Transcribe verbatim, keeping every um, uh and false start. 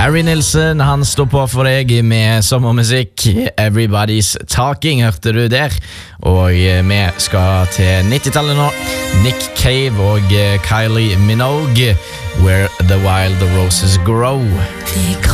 Harry Nilsson, han står på for deg med sommermusikk. Everybody's Talking, hørte du der. Og vi skal til nittitallet nå. Nick Cave og Kylie Minogue, Where the Wild Roses Grow.